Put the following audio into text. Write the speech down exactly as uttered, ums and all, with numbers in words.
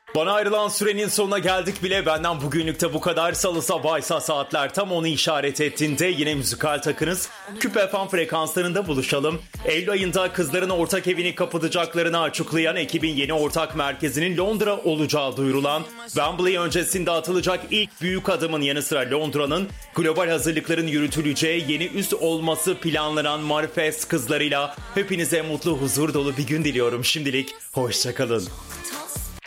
Bana ayrılan sürenin sonuna geldik bile. Benden bugünlükte bu kadar. Salı sabahıysa saatler tam onu işaret ettiğinde yine müzikal takınız. Küpe F M frekanslarında buluşalım. Eylül ayında kızların ortak evini kapatacaklarını açıklayan ekibin yeni ortak merkezinin Londra olacağı duyurulan, Wembley öncesinde atılacak ilk büyük adımın yanı sıra Londra'nın global hazırlıkların yürütüleceği yeni üs olması planlanan Marfest kızlarıyla hepinize mutlu, huzur dolu bir gün diliyorum şimdilik. Hoşçakalın.